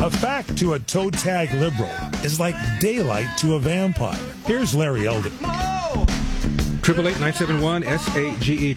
A fact to a toe tag liberal is like daylight to a vampire. Here's Larry Elder. 888-971-SAGE,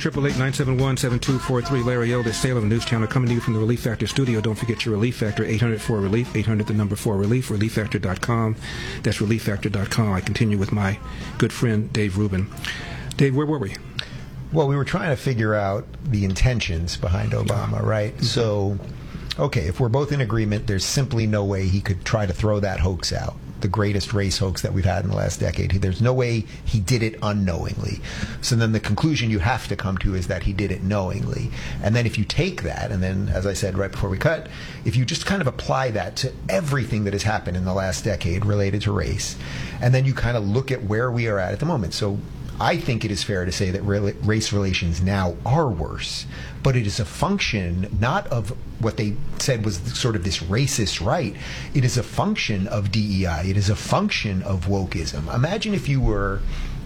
888-971-7243. Larry Elder, Salem News Channel, coming to you from the Relief Factor studio. Don't forget your Relief Factor, 800-4RELIEF, 800 the number 4RELIEF, ReliefFactor.com. That's ReliefFactor.com. I continue with my good friend Dave Rubin. Dave, where were we? Well, we were trying to figure out the intentions behind Obama, right? Mm-hmm. So, okay, if we're both in agreement, there's simply no way he could try to throw that hoax out. The greatest race hoax that we've had in the last decade. There's no way he did it unknowingly. So then the conclusion you have to come to is that he did it knowingly. And then if you take that, and then, as I said right before we cut, if you just kind of apply that to everything that has happened in the last decade related to race, and then you kind of look at where we are at the moment. So I think it is fair to say that race relations now are worse, but it is a function not of what they said was sort of this racist right. It is a function of DEI. It is a function of wokeism. Imagine if you were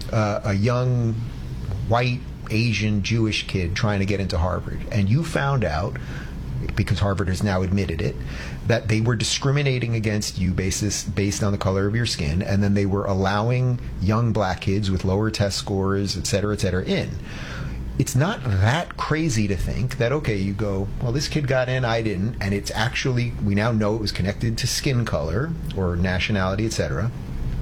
a young white, Asian, Jewish kid trying to get into Harvard, and you found out, because Harvard has now admitted it, that they were discriminating against you based on the color of your skin, and then they were allowing young black kids with lower test scores, et cetera, in. It's not that crazy to think that, okay, you go, well, this kid got in, I didn't, and it's actually, we now know it was connected to skin color or nationality, et cetera.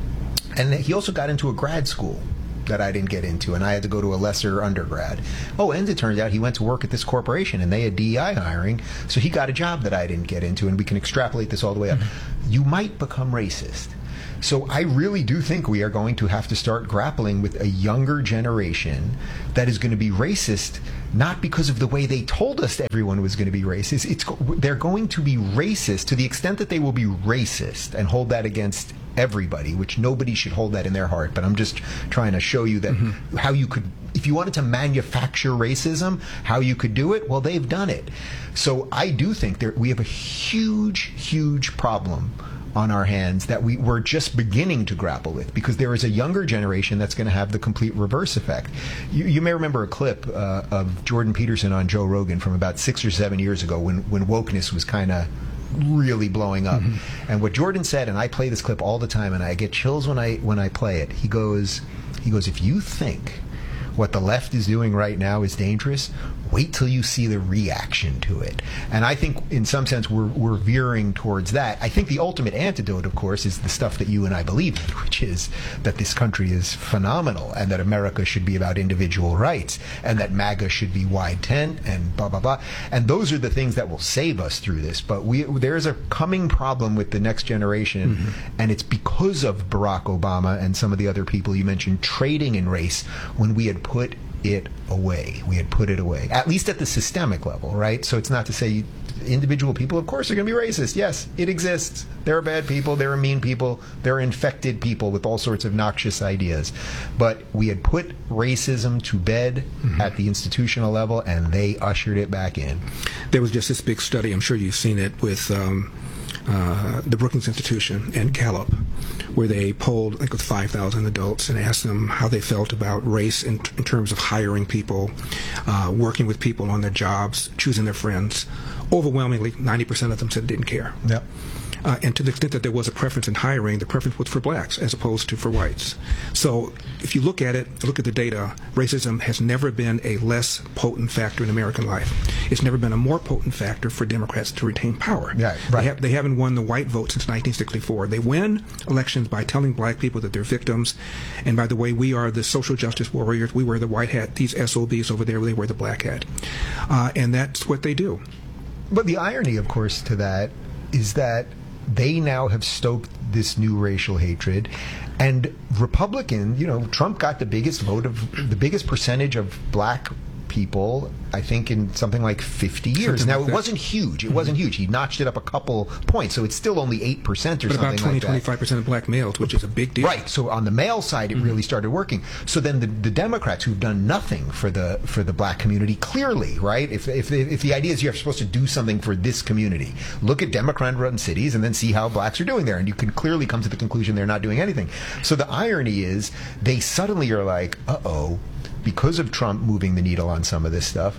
And he also got into a grad school that I didn't get into, and I had to go to a lesser undergrad. Oh, and it turns out he went to work at this corporation, and they had DEI hiring, so he got a job that I didn't get into, and we can extrapolate this all the way up. Mm-hmm. You might become racist. So I really do think we are going to have to start grappling with a younger generation that is going to be racist, not because of the way they told us everyone was going to be racist. They're going to be racist to the extent that they will be racist and hold that against everybody, which nobody should hold that in their heart. But I'm just trying to show you that how you could, if you wanted to manufacture racism, how you could do it, well, they've done it. So I do think we have a huge problem on our hands that we're just beginning to grapple with, because there is a younger generation that's going to have the complete reverse effect. You may remember a clip of Jordan Peterson on Joe Rogan from about 6 or 7 years ago when wokeness was kind of really blowing up. Mm-hmm. And what Jordan said, and I play this clip all the time, and I get chills when I play it. He goes, if you think what the left is doing right now is dangerous, wait till you see the reaction to it. And I think in some sense we're veering towards that. I think the ultimate antidote, of course, is the stuff that you and I believe in, which is that this country is phenomenal, and that America should be about individual rights, and that MAGA should be wide tent, and blah, blah, blah. And those are the things that will save us through this. But there's a coming problem with the next generation, and it's because of Barack Obama and some of the other people you mentioned trading in race when we had put it away. We had put it away, at least at the systemic level, right? So it's not to say individual people, of course, are going to be racist. Yes, it exists. There are bad people. There are mean people. There are infected people with all sorts of noxious ideas. But we had put racism to bed at the institutional level, and they ushered it back in. There was just this big study, I'm sure you've seen it, with the Brookings Institution and Gallup, where they polled, I think, with 5,000 adults and asked them how they felt about race in terms of hiring people, working with people on their jobs, choosing their friends. Overwhelmingly, 90% of them said they didn't care. Yep. And to the extent that there was a preference in hiring, the preference was for blacks as opposed to for whites. So if you look at it, look at the data, racism has never been a less potent factor in American life. It's never been a more potent factor for Democrats to retain power. Yeah, right. They haven't won the white vote since 1964. They win elections by telling black people that they're victims. And by the way, we are the social justice warriors. We wear the white hat. These SOBs over there, they wear the black hat. And that's what they do. But the irony, of course, to that is that they now have stoked this new racial hatred, and Trump got the biggest percentage of black people, I think, in something like 50 years. Now, it wasn't huge. It wasn't huge. He notched it up a couple points, so it's still only 8% or something like that. But about 20-25% of black males, which is a big deal. Right. So on the male side, it really started working. So then the Democrats, who've done nothing for the black community, clearly, right? If the idea is you're supposed to do something for this community, look at Democrat-run cities and then see how blacks are doing there, and you can clearly come to the conclusion they're not doing anything. So the irony is they suddenly are like, uh-oh, because of Trump moving the needle on some of this stuff,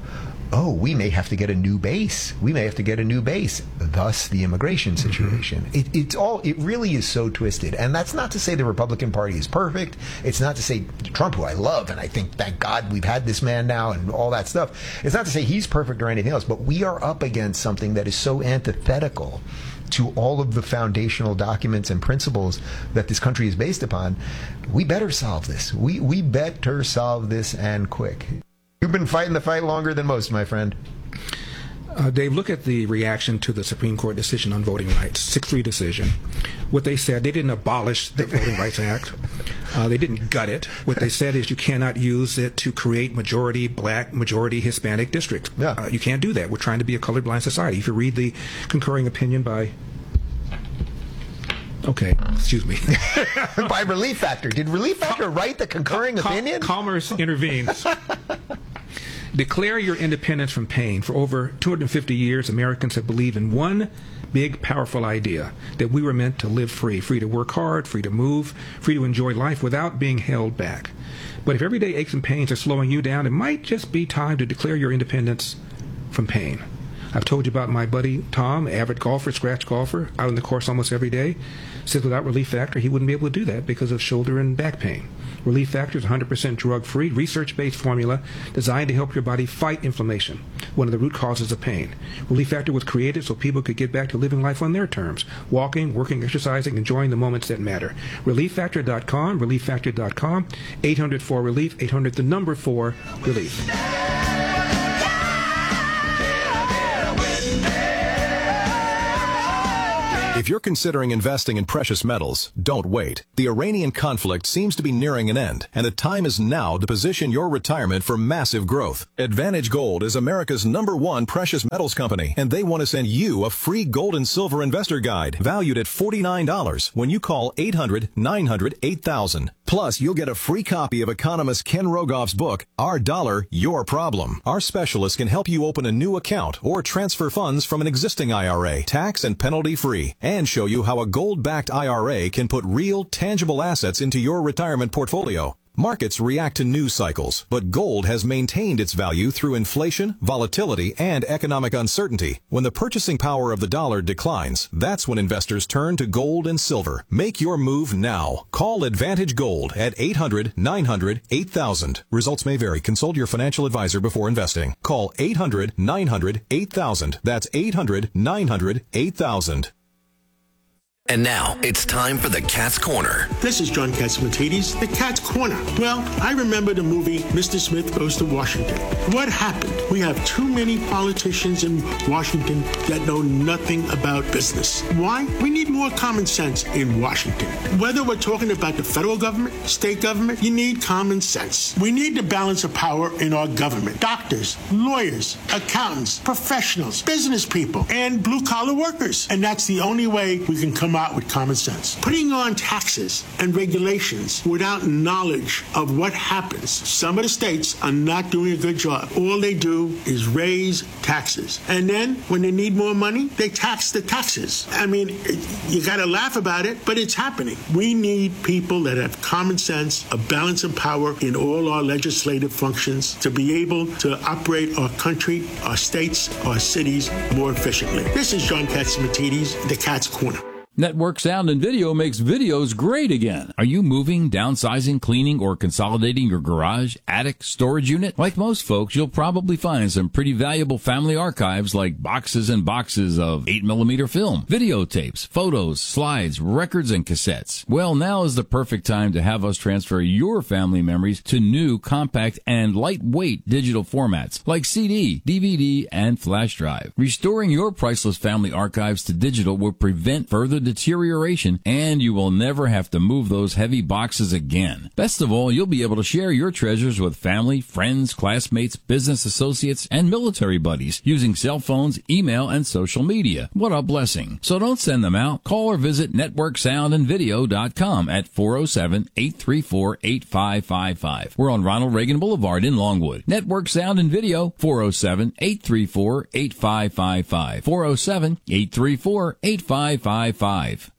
oh, we may have to get a new base. We may have to get a new base. Thus, the immigration situation. It really is so twisted. And that's not to say the Republican Party is perfect. It's not to say Trump, who I love, and I think, thank God, we've had this man now and all that stuff. It's not to say he's perfect or anything else, but we are up against something that is so antithetical to all of the foundational documents and principles that this country is based upon. We better solve this. We better solve this, and quick. You've been fighting the fight longer than most, my friend. Dave, look at the reaction to the Supreme Court decision on voting rights, 6-3 decision. What they said, they didn't abolish the Voting Rights Act. They didn't gut it. What they said is you cannot use it to create majority black, majority Hispanic districts. Yeah. You can't do that. We're trying to be a colorblind society. If you read the concurring opinion by... Okay, excuse me. By Relief Factor. Did Relief Factor write the concurring opinion? Commerce intervenes. Declare your independence from pain. For over 250 years, Americans have believed in one big, powerful idea, that we were meant to live free to work hard, free to move, free to enjoy life without being held back. But if everyday aches and pains are slowing you down, it might just be time to declare your independence from pain. I've told you about my buddy Tom, avid golfer, scratch golfer, out on the course almost every day. Says without Relief Factor, he wouldn't be able to do that because of shoulder and back pain. Relief Factor is 100% drug-free, research-based formula designed to help your body fight inflammation, one of the root causes of pain. Relief Factor was created so people could get back to living life on their terms, walking, working, exercising, enjoying the moments that matter. ReliefFactor.com, ReliefFactor.com, 800-4-RELIEF, 800-4-RELIEF. If you're considering investing in precious metals, don't wait. The Iranian conflict seems to be nearing an end, and the time is now to position your retirement for massive growth. Advantage Gold is America's #1 precious metals company, and they want to send you a free gold and silver investor guide valued at $49 when you call 800-900-8000. Plus, you'll get a free copy of economist Ken Rogoff's book, Our Dollar, Your Problem. Our specialists can help you open a new account or transfer funds from an existing IRA, tax and penalty free, and show you how a gold-backed IRA can put real, tangible assets into your retirement portfolio. Markets react to news cycles, but gold has maintained its value through inflation, volatility, and economic uncertainty. When the purchasing power of the dollar declines, that's when investors turn to gold and silver. Make your move now. Call Advantage Gold at 800-900-8000. Results may vary. Consult your financial advisor before investing. Call 800-900-8000. That's 800-900-8000. And now, it's time for the Cat's Corner. This is John Catsimatidis, the Cat's Corner. Well, I remember the movie Mr. Smith Goes to Washington. What happened? We have too many politicians in Washington that know nothing about business. Why? We need more common sense in Washington. Whether we're talking about the federal government, state government, you need common sense. We need the balance of power in our government. Doctors, lawyers, accountants, professionals, business people, and blue-collar workers. And that's the only way we can come out with common sense. Putting on taxes and regulations without knowledge of what happens. Some of the states are not doing a good job. All they do is raise taxes. And then when they need more money, they tax the taxes. I mean, you got to laugh about it, but it's happening. We need people that have common sense, a balance of power in all our legislative functions to be able to operate our country, our states, our cities more efficiently. This is John Catsimatidis, the Cat's Corner. Network Sound and Video makes videos great again. Are you moving, downsizing, cleaning, or consolidating your garage, attic, storage unit? Like most folks, you'll probably find some pretty valuable family archives like boxes and boxes of 8mm film, videotapes, photos, slides, records, and cassettes. Well, now is the perfect time to have us transfer your family memories to new, compact, and lightweight digital formats like CD, DVD, and flash drive. Restoring your priceless family archives to digital will prevent further deterioration, and you will never have to move those heavy boxes again. Best of all, you'll be able to share your treasures with family, friends, classmates, business associates, and military buddies using cell phones, email, and social media. What a blessing. So don't send them out. Call or visit networksoundandvideo.com at 407-834-8555. We're on Ronald Reagan Boulevard in Longwood. Network Sound and Video, 407-834-8555. 407-834-8555.